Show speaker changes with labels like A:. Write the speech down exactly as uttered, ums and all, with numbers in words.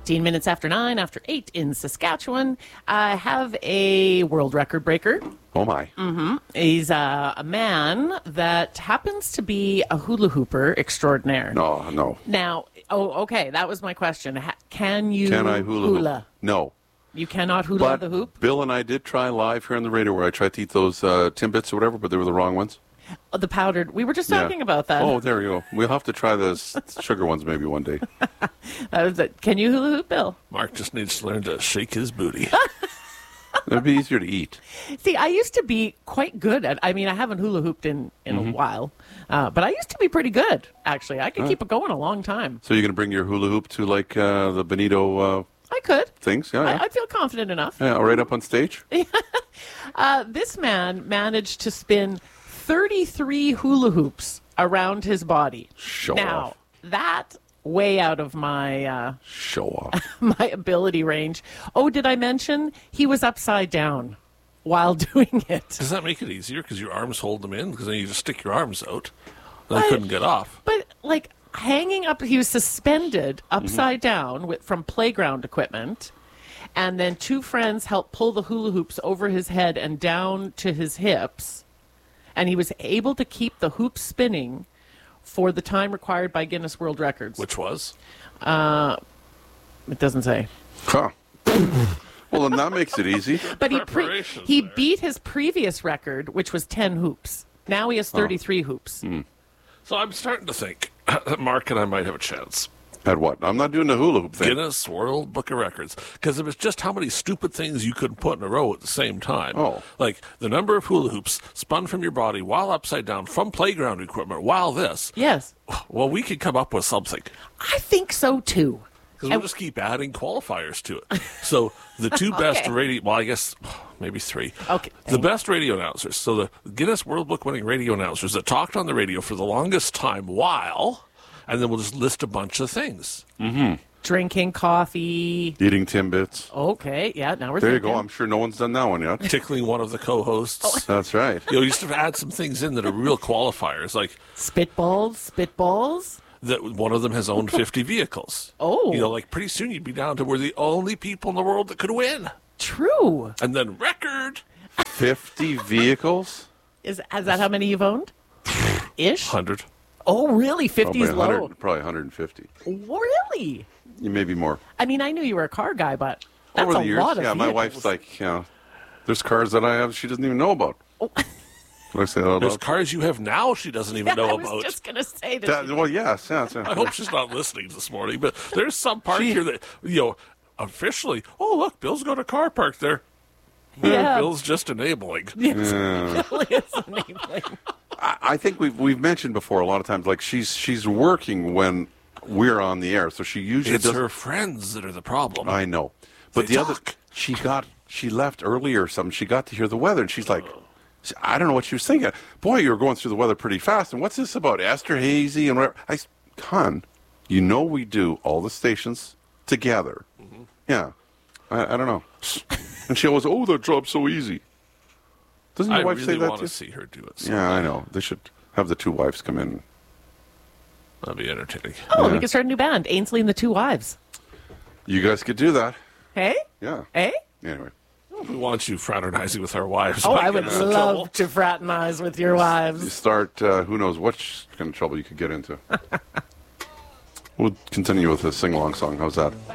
A: eighteen minutes after nine, after eight in Saskatchewan. I have a world record breaker.
B: Oh, my.
A: Mm-hmm. He's uh, a man that happens to be a hula hooper extraordinaire.
B: No, no.
A: Now, oh, okay, that was my question. Ha- can you
B: Can I hula,
A: hula?
B: hoop? No.
A: You cannot hula
B: But
A: the hoop?
B: Bill and I did try live here on the radio where I tried to eat those uh, Timbits or whatever, but they were the wrong ones.
A: Oh, the powdered. We were just
B: Yeah.
A: talking about that.
B: Oh, there you go. We'll have to try the s- sugar ones maybe one day.
A: That was it. Can you hula hoop, Bill?
C: Mark just needs to learn to shake his booty.
B: It'd be easier to eat.
A: See, I used to be quite good at. I mean, I haven't hula hooped in in
B: Mm-hmm.
A: a while, uh, but I used to be pretty good. Actually, I could keep it going a long time.
B: So you're going to bring your hula hoop to like uh, the Benito uh,
A: I could.
B: things? Yeah, yeah.
A: I, I feel confident enough.
B: yeah, right up on stage?
A: Uh, this man managed to spin thirty-three hula hoops around his body.
B: Show
A: now,
B: off.
A: that way out of my uh,
B: Show off.
A: my ability range. Oh, did I mention he was upside down while doing it?
C: Does that make it easier because your arms hold them in? Because then you just stick your arms out. And they
A: But-
C: couldn't get off.
A: But like hanging up, he was suspended upside down with, from playground equipment, and then two friends helped pull the hula hoops over his head and down to his hips, and he was able to keep the hoops spinning for the time required by Guinness World Records.
C: Which was?
A: It doesn't say.
B: Huh. Well, then that makes it easy.
A: But he pre-
C: Preparation
A: he
C: there.
A: beat his previous record, which was ten hoops. Now he has thirty-three hoops.
C: So I'm starting to think that Mark and I might have a chance.
B: At what? I'm not doing the hula hoop thing.
C: Guinness World Book of Records. Because it was just how many stupid things you could put in a row at the same time.
B: Oh.
C: Like the number of hula hoops spun from your body while upside down from playground equipment while this.
A: Yes,
C: Well, we could come up with something.
A: I think so too.
C: Because we'll just keep adding qualifiers to it. So the two best
A: Okay.
C: radio, well, I guess maybe three.
A: Okay,
C: The
A: thank
C: best radio announcers. So the Guinness World Book winning radio announcers that talked on the radio for the longest time while, and then we'll just list a bunch of things.
A: Drinking coffee.
B: Eating Timbits.
A: Okay, yeah. Now we're
B: There you
A: thinking.
B: go. I'm sure no one's done that one yet.
C: Tickling one of the co-hosts.
B: That's right.
C: You know, you used to add some things in that are real qualifiers, like
A: Spitballs, spitballs.
C: that one of them has owned fifty vehicles.
A: Oh.
C: You know, like pretty soon you'd be down to we're the only people in the world that could win.
A: True.
C: And then record,
B: fifty vehicles?
A: Is is that how many you've owned? Ish.
C: one hundred.
A: Oh, really?
B: Probably,
A: Fifty's
B: one hundred,
A: low.
B: probably one hundred fifty.
A: Really?
B: Maybe more.
A: I mean, I knew you were a car guy, but that's
B: Over the
A: a
B: years,
A: lot of
B: yeah, my
A: vehicles.
B: wife's like, you know, there's cars that I have she doesn't even know about.
A: Oh.
B: Did I say that out
C: There's
B: loud?
C: cars you have now she doesn't even know
A: I was
C: about.
A: just gonna say that.
B: That- well, yes, yes.
C: I
B: yes.
C: hope she's not listening this morning, but there's some part
B: She-
C: here that, you know, officially, oh, look, Bill's got a car parked there.
A: Yeah.
C: Bill's just enabling.
A: Really is enabling.
B: I, I think we've we've mentioned before a lot of times, like she's she's working when we're on the air, so she usually
C: It's
B: does.
C: her friends that are the problem.
B: I know, but
C: They
B: the other
C: talk.
B: she got she left early or something. She got to hear the weather, and she's like, I don't know what she was thinking. Boy, you were going through the weather pretty fast. And what's this about? Esther Hazy and whatever. I, s- Con, you know we do all the stations together.
C: Mm-hmm.
B: Yeah, I, I don't know. And she always, oh, that job's so easy. Doesn't your
C: I
B: wife say
C: really
B: that
C: want
B: too?
C: to see her do it. So
B: Yeah, I know. They should have the two wives come in.
C: that'd be entertaining.
A: Oh,
B: Yeah.
A: we can start a new band, Ainsley and the Two Wives.
B: You guys could do that.
A: Hey,
B: Yeah.
A: hey.
B: Anyway.
C: We want you fraternizing with our wives.
A: Oh,
C: Might
A: I
C: get
A: would
C: us in
A: love
C: trouble.
A: to fraternize with your
B: You
A: wives.
B: start, uh, who knows what sh- kind of trouble you could get into. We'll continue with a sing-along song. How's that?